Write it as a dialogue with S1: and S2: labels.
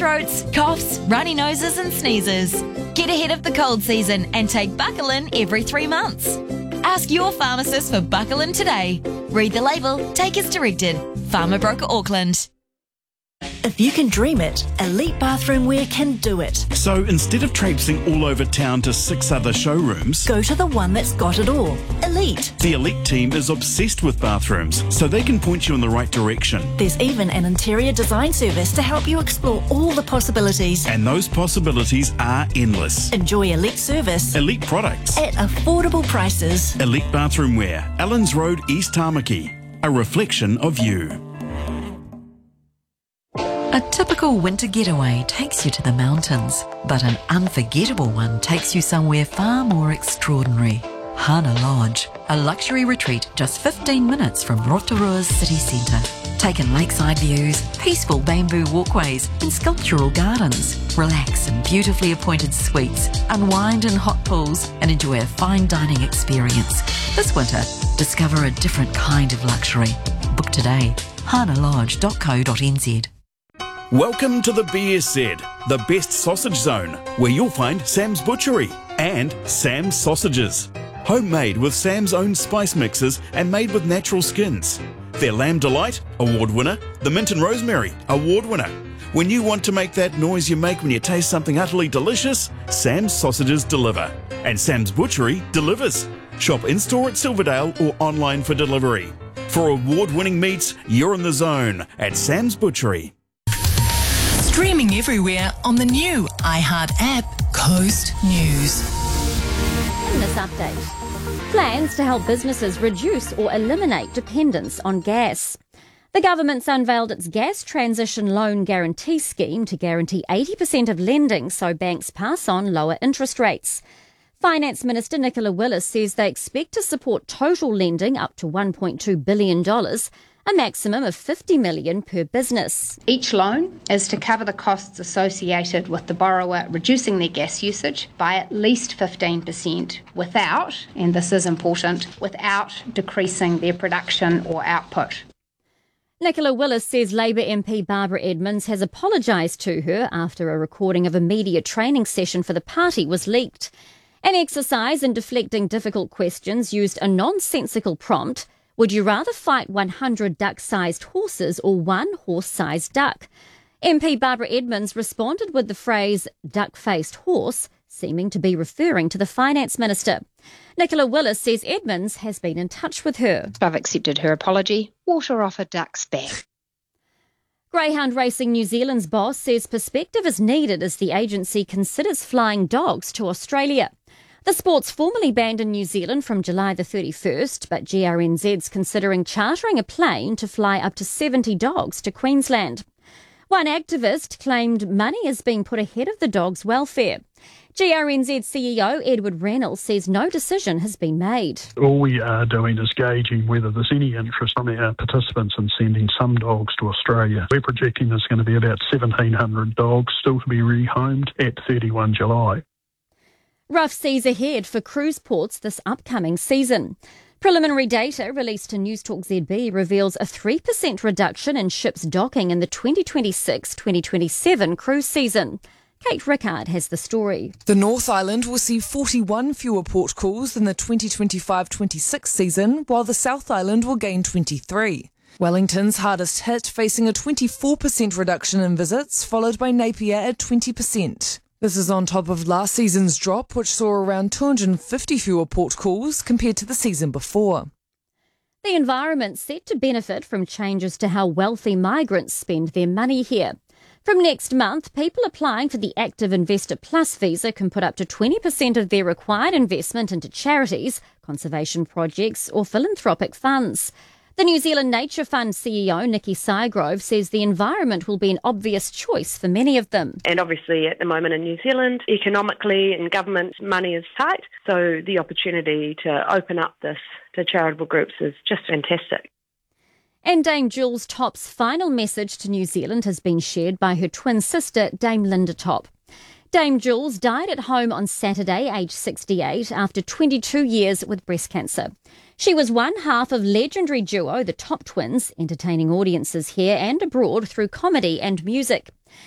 S1: throats, coughs, runny noses and sneezes. Get ahead of the cold season and take Buckalin every 3 months. Ask your pharmacist for Buckalin today. Read the label, take as directed. Pharma Broker Auckland.
S2: If you can dream it, Elite Bathroom Wear can do it.
S3: So instead of traipsing all over town to 6 other showrooms,
S2: Go to the one that's got it all. Elite.
S3: the Elite team is obsessed with bathrooms, so they can point you in the right direction.
S2: There's even an interior design service to help you explore all the possibilities.
S3: And those possibilities are endless.
S2: Enjoy Elite service
S3: Elite products.
S2: at affordable prices.
S3: Elite Bathroom Wear, Allens Road, East Tamaki. A reflection of you.
S4: A typical winter getaway takes you to the mountains, but an unforgettable one takes you somewhere far more extraordinary. Hana Lodge, a luxury retreat just 15 minutes from Rotorua's city centre. Take in lakeside views, peaceful bamboo walkways and sculptural gardens. Relax in beautifully appointed suites, unwind in hot pools and enjoy a fine dining experience. This winter, discover a different kind of luxury. Book today, hanalodge.co.nz.
S3: Welcome to the BSZ, the best sausage zone, where you'll find Sam's Butchery and Sam's Sausages. Homemade with Sam's own spice mixes and made with natural skins. Their Lamb Delight, award winner. The Mint and Rosemary, award winner. When you want to make that noise you make when you taste something utterly delicious, Sam's Sausages deliver. And Sam's Butchery delivers. Shop in-store at Silverdale or online for delivery. For award-winning meats, you're in the zone at Sam's Butchery.
S5: Streaming everywhere on the new iHeart app, Coast News.
S6: In this update, plans to help businesses reduce or eliminate dependence on gas. The government's unveiled its gas transition loan guarantee scheme to guarantee 80% of lending so banks pass on lower interest rates. Finance Minister Nicola Willis says they expect to support total lending up to $1.2 billion, a maximum of $50 million per business.
S7: Each loan is to cover the costs associated with the borrower reducing their gas usage by at least 15% without, and this is important, without decreasing their production or output.
S6: Nicola Willis says Labour MP Barbara Edmonds has apologised to her after a recording of a media training session for the party was leaked. An exercise in deflecting difficult questions used a nonsensical prompt: would you rather fight 100 duck-sized horses or one horse-sized duck? MP Barbara Edmonds responded with the phrase duck-faced horse, seeming to be referring to the Finance Minister. Nicola Willis says Edmonds has been in touch with her.
S7: I've accepted her apology. Water off a duck's back.
S6: Greyhound Racing New Zealand's boss says perspective is needed as the agency considers flying dogs to Australia. The sport's formally banned in New Zealand from July the 31st, but GRNZ's considering chartering a plane to fly up to 70 dogs to Queensland. One activist claimed money is being put ahead of the dogs' welfare. GRNZ CEO Edward Reynolds says no decision has been made.
S8: All we are doing is gauging whether there's any interest from our participants in sending some dogs to Australia. We're projecting there's going to be about 1,700 dogs still to be rehomed at 31 July.
S6: Rough seas ahead for cruise ports this upcoming season. Preliminary data released to Newstalk ZB reveals a 3% reduction in ships docking in the 2026-2027 cruise season. Kate Rickard has the story.
S9: The North Island will see 41 fewer port calls than the 2025-26 season, while the South Island will gain 23. Wellington's hardest hit, facing a 24% reduction in visits, followed by Napier at 20%. This is on top of last season's drop, which saw around 250 fewer port calls compared to the season before.
S6: The environment's set to benefit from changes to how wealthy migrants spend their money here. From next month, people applying for the Active Investor Plus visa can put up to 20% of their required investment into charities, conservation projects or philanthropic funds. The New Zealand Nature Fund CEO, Nikki Sygrove, says the environment will be an obvious choice for many of them.
S10: And obviously at the moment in New Zealand, economically and government money is tight, so the opportunity to open up this to charitable groups is just fantastic.
S6: And Dame Jules Topp's final message to New Zealand has been shared by her twin sister, Dame Linda Topp. Dame Jules died at home on Saturday, aged 68, after 22 years with breast cancer. She was one half of legendary duo The Topp Twins, entertaining audiences here and abroad through comedy and music.